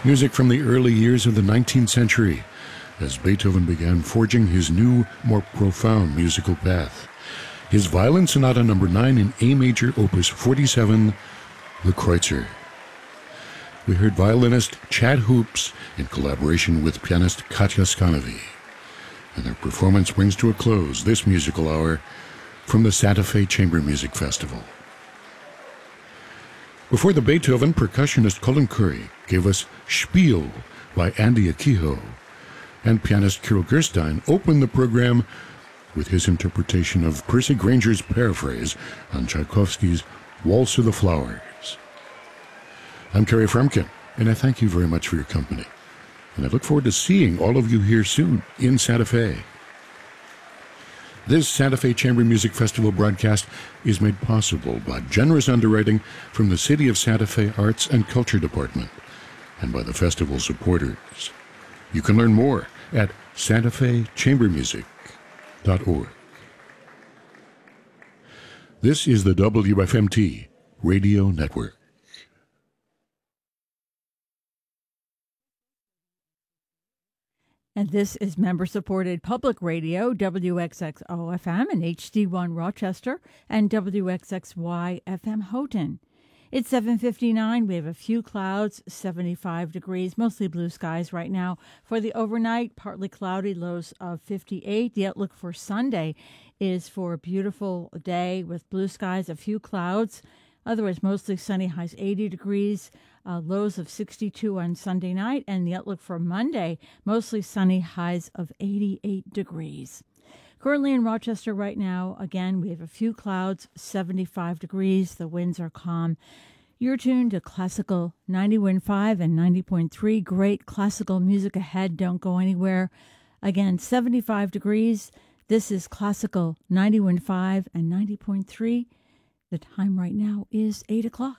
Music from the early years of the 19th century, as Beethoven began forging his new, more profound musical path. His Violin Sonata No. 9 in A major, Opus 47, the Kreutzer. We heard violinist Chad Hoops in collaboration with pianist Katja Scanevi. And their performance brings to a close this musical hour from the Santa Fe Chamber Music Festival. Before the Beethoven, percussionist Colin Curry gave us Spiel by Andy Akiho, and pianist Kirill Gerstein opened the program with his interpretation of Percy Granger's paraphrase on Tchaikovsky's Waltz of the Flowers. I'm Kerry Frumkin, and I thank you very much for your company. And I look forward to seeing all of you here soon in Santa Fe. This Santa Fe Chamber Music Festival broadcast is made possible by generous underwriting from the City of Santa Fe Arts and Culture Department and by the festival supporters. You can learn more at santafechambermusic.org. This is the WFMT Radio Network. And this is member-supported public radio, WXXO-FM and HD1 Rochester and WXXY-FM Houghton. It's 7:59. We have a few clouds, 75 degrees, mostly blue skies right now. For the overnight, partly cloudy, lows of 58. The outlook for Sunday is for a beautiful day with blue skies, a few clouds. Otherwise, mostly sunny, highs 80 degrees. Lows of 62 on Sunday night, and the outlook for Monday, mostly sunny, highs of 88 degrees. Currently in Rochester right now, again, we have a few clouds, 75 degrees. The winds are calm. You're tuned to Classical 90.5 and 90.3. Great classical music ahead. Don't go anywhere. Again, 75 degrees. This is Classical 90.5 and 90.3. The time right now is 8 o'clock.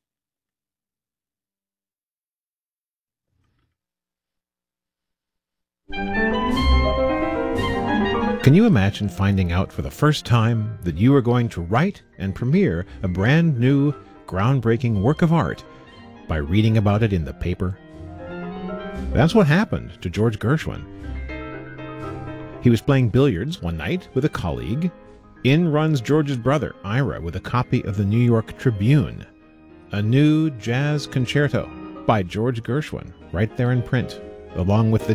Can you imagine finding out for the first time that you are going to write and premiere a brand new, groundbreaking work of art by reading about it in the paper? That's what happened to George Gershwin. He was playing billiards one night with a colleague. In runs George's brother, Ira, with a copy of the New York Tribune, a new jazz concerto by George Gershwin, right there in print, along with the